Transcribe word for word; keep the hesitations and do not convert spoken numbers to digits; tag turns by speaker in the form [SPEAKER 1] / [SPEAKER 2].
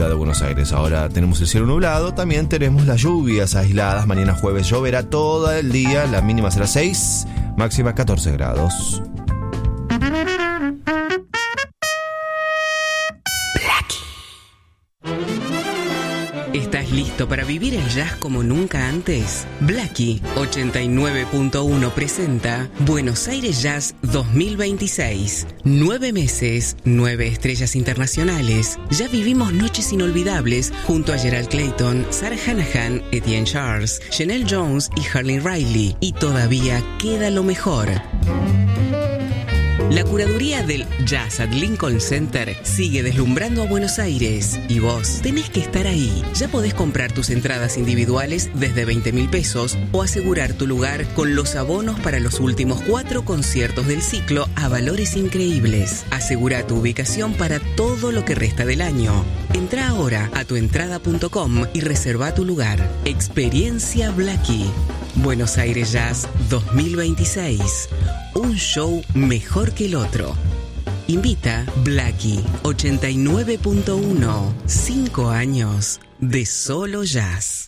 [SPEAKER 1] de Buenos Aires. Ahora tenemos el cielo nublado, también tenemos las lluvias aisladas. Mañana jueves lloverá todo el día, la mínima será seis, máxima catorce grados.
[SPEAKER 2] ¿Estás listo para vivir el jazz como nunca antes? Blackie ochenta y nueve punto uno presenta Buenos Aires Jazz dos mil veintiséis. Nueve meses, nueve estrellas internacionales. Ya vivimos noches inolvidables junto a Gerald Clayton, Sarah Hanahan, Etienne Charles, Janelle Jones y Harley Riley. Y todavía queda lo mejor. La curaduría del Jazz at Lincoln Center sigue deslumbrando a Buenos Aires y vos tenés que estar ahí. Ya podés comprar tus entradas individuales desde veinte mil pesos o asegurar tu lugar con los abonos para los últimos cuatro conciertos del ciclo a valores increíbles. Asegura tu ubicación para todo lo que resta del año. Entra ahora a tuentrada punto com y reserva tu lugar. Experiencia Blackie. Buenos Aires Jazz dos mil veintiséis. Un show mejor que el otro. Invita Blackie ochenta y nueve punto uno. Cinco años de solo jazz.